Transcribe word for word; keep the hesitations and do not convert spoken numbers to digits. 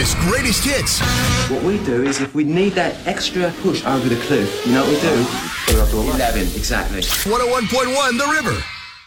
hottest, greatest hits. What we do is if we need that extra push over the cliff, you know what we do? eleven, exactly. one oh one point one The River.